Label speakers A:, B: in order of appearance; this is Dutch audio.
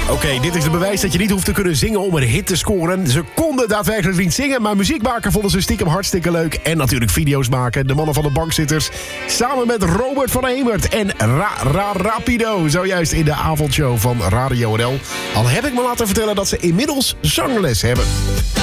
A: Oké, dit is het bewijs dat je niet hoeft te kunnen zingen om een hit te scoren. Ze konden daadwerkelijk niet zingen, maar muziek maken vonden ze stiekem hartstikke leuk. En natuurlijk video's maken. De mannen van de bankzitters. Samen met Robert van Hemert en Rapido. Zojuist in de avondshow van Radio NL. Al heb ik me laten vertellen dat ze inmiddels zangles hebben.